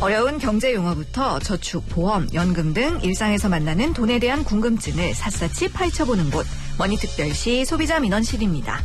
어려운 경제 용어부터 저축, 보험, 연금 등 일상에서 만나는 돈에 대한 궁금증을 샅샅이 파헤쳐보는 곳, 머니특별시 소비자민원실입니다.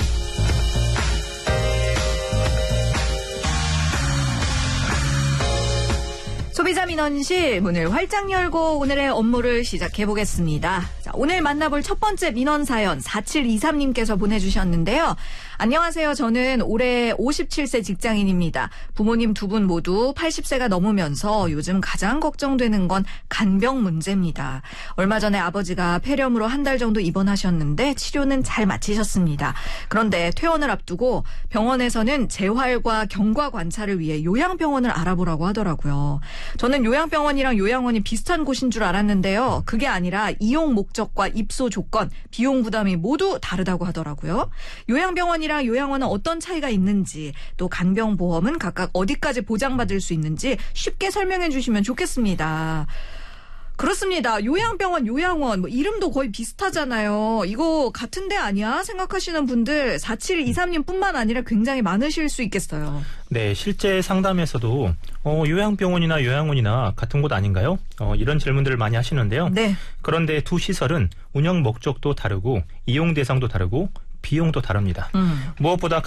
소비자민원실 문을 활짝 열고 오늘의 업무를 시작해보겠습니다. 자, 오늘 만나볼 첫 번째 민원 사연 4723님께서 보내주셨는데요. 안녕하세요. 저는 올해 57세 직장인입니다. 부모님 두 분 모두 80세가 넘으면서 요즘 가장 걱정되는 건 간병 문제입니다. 얼마 전에 아버지가 폐렴으로 한 달 정도 입원하셨는데 치료는 잘 마치셨습니다. 그런데 퇴원을 앞두고 병원에서는 재활과 경과 관찰을 위해 요양병원을 알아보라고 하더라고요. 저는 요양병원이랑 요양원이 비슷한 곳인 줄 알았는데요. 그게 아니라 이용 목적과 입소 조건, 비용 부담이 모두 다르다고 하더라고요. 요양병원이랑 요양원은 어떤 차이가 있는지, 또 간병보험은 각각 어디까지 보장받을 수 있는지 쉽게 설명해 주시면 좋겠습니다. 그렇습니다. 요양병원, 요양원 뭐 이름도 거의 비슷하잖아요. 이거 같은 데 아니야? 생각하시는 분들 4723님뿐만 아니라 굉장히 많으실 수 있겠어요. 네, 실제 상담에서도 요양병원이나 요양원이나 같은 곳 아닌가요? 이런 질문들을 많이 하시는데요. 네. 그런데 두 시설은 운영 목적도 다르고 이용 대상도 다르고 비용도 다릅니다. 무엇보다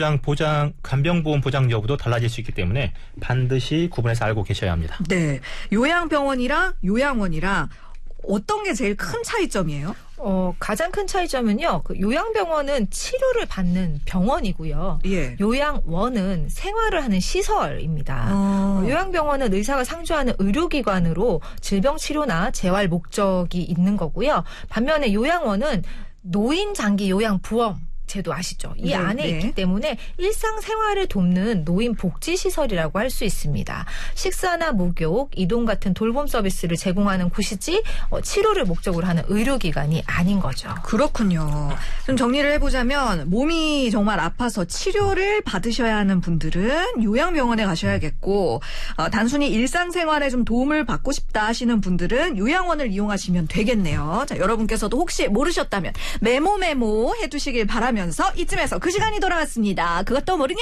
간병보험 보장 여부도 달라질 수 있기 때문에 반드시 구분해서 알고 계셔야 합니다. 네, 요양병원이랑 요양원이랑 어떤 게 제일 큰 차이점이에요? 가장 큰 차이점은요. 그 요양병원은 치료를 받는 병원이고요. 예. 요양원은 생활을 하는 시설입니다. 요양병원은 의사가 상주하는 의료기관으로 질병 치료나 재활 목적이 있는 거고요. 반면에 요양원은 노인 장기 요양 보험 제도 아시죠? 이 안에 있기 때문에 일상생활을 돕는 노인 복지시설이라고 할 수 있습니다. 식사나 목욕, 이동 같은 돌봄 서비스를 제공하는 곳이지 치료를 목적으로 하는 의료기관이 아닌 거죠. 그렇군요. 좀 정리를 해보자면 몸이 정말 아파서 치료를 받으셔야 하는 분들은 요양병원에 가셔야겠고, 단순히 일상생활에 좀 도움을 받고 싶다 하시는 분들은 요양원을 이용하시면 되겠네요. 자, 여러분께서도 혹시 모르셨다면 메모 해두시길 바라면서 이쯤에서 그 시간이 돌아왔습니다. 그것도 모르냐?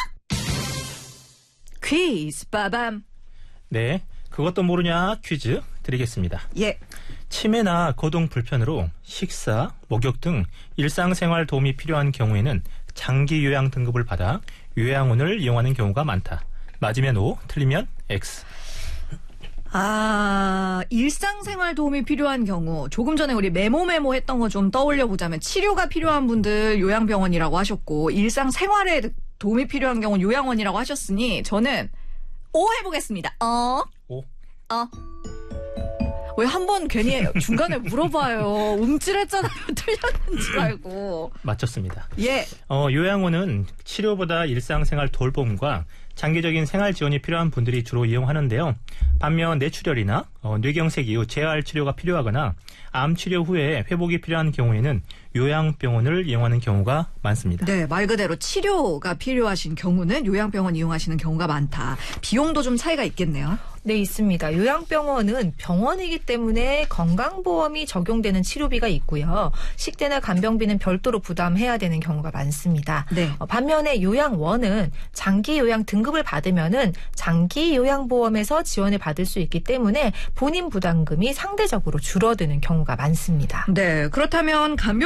퀴즈 빠밤. 네, 그것도 모르냐 퀴즈 드리겠습니다. 예. 치매나 거동 불편으로 식사, 목욕 등 일상생활 도움이 필요한 경우에는 장기 요양 등급을 받아 요양원을 이용하는 경우가 많다. 맞으면 O, 틀리면 X. 일상생활 도움이 필요한 경우, 조금 전에 우리 메모 했던 거 좀 떠올려 보자면 치료가 필요한 분들 요양병원이라고 하셨고, 일상생활에 도움이 필요한 경우 요양원이라고 하셨으니 저는 O 해보겠습니다. O. 왜 한 번 괜히 중간에 물어봐요. 움찔했잖아요. 틀렸는 줄 알고. 맞췄습니다. 예. 요양원은 치료보다 일상생활 돌봄과 장기적인 생활 지원이 필요한 분들이 주로 이용하는데요. 반면 뇌출혈이나 뇌경색 이후 재활 치료가 필요하거나 암 치료 후에 회복이 필요한 경우에는 요양병원을 이용하는 경우가 많습니다. 네, 말 그대로 치료가 필요하신 경우는 요양병원 이용하시는 경우가 많다. 비용도 좀 차이가 있겠네요. 네, 있습니다. 요양병원은 병원이기 때문에 건강보험이 적용되는 치료비가 있고요. 식대나 간병비는 별도로 부담해야 되는 경우가 많습니다. 네. 반면에 요양원은 장기 요양 등급을 받으면은 장기 요양보험에서 지원을 받을 수 있기 때문에 본인 부담금이 상대적으로 줄어드는 경우가 많습니다. 네, 그렇다면 간병